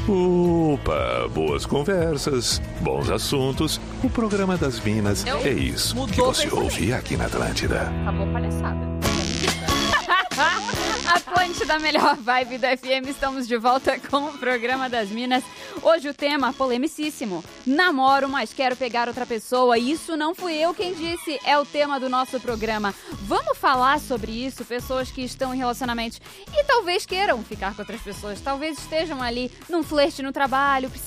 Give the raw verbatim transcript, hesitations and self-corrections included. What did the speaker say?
Opa, boas conversas, bons assuntos. O programa das Minas Eu? é isso Mudou que você o pensamento. ouve aqui na Atlântida. Acabou a palhaçada. Atlântida, melhor vibe da F M, estamos de volta com o programa das Minas. Hoje o tema polemicíssimo. Namoro, mas quero pegar outra pessoa. Isso não fui eu quem disse, é o tema do nosso programa. Vamos falar sobre isso, pessoas que estão em relacionamentos e talvez queiram ficar com outras pessoas, talvez estejam ali num flerte no trabalho,